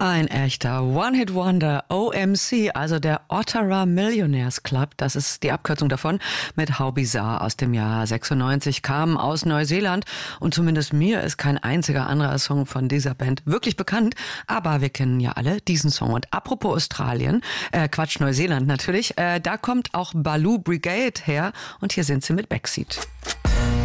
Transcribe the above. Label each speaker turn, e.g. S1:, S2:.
S1: Ein echter One-Hit-Wonder, OMC, also der Ottawa Millionaires Club, das ist die Abkürzung davon, mit How Bizarre aus dem Jahr 96, kam aus Neuseeland und zumindest mir ist kein einziger anderer Song von dieser Band wirklich bekannt, aber wir kennen ja alle diesen Song. Und apropos Australien, Neuseeland natürlich, da kommt auch Baloo Brigade her und hier sind sie mit Backseat.